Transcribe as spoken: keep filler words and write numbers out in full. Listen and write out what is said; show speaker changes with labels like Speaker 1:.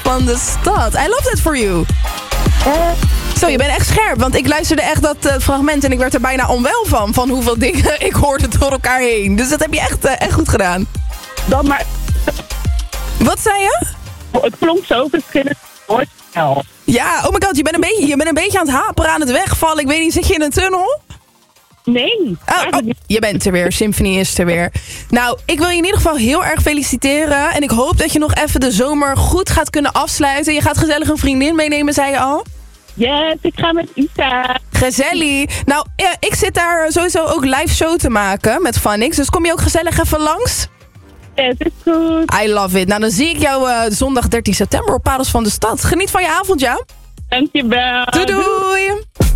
Speaker 1: van de stad. I love that for you.
Speaker 2: Uh,
Speaker 1: Zo, je bent echt scherp, want ik luisterde echt dat uh, fragment en ik werd er bijna onwel van, van hoeveel dingen ik hoorde door elkaar heen. Dus dat heb je echt, uh, echt goed gedaan.
Speaker 2: Dan maar...
Speaker 1: Wat zei je?
Speaker 2: Het klonk zo verschillend. Nooit snel.
Speaker 1: Ja, oh my god, je bent, een beetje, je bent een beetje aan het haperen, aan het wegvallen. Ik weet niet, zit je in een tunnel?
Speaker 2: Nee.
Speaker 1: Oh, oh, je bent er weer, Symphony is er weer. Nou, ik wil je in ieder geval heel erg feliciteren. En ik hoop dat je nog even de zomer goed gaat kunnen afsluiten. Je gaat gezellig een vriendin meenemen, zei je al?
Speaker 2: Yes, ik ga met Isa.
Speaker 1: Gezellig. Nou, ja, ik zit daar sowieso ook live show te maken met Phonix. Dus kom je ook gezellig even langs?
Speaker 2: Yes, is goed.
Speaker 1: I love it. Nou, dan zie ik jou uh, zondag dertien september op Parels van de Stad. Geniet van je avond, ja?
Speaker 2: Dankjewel.
Speaker 1: Doei doei.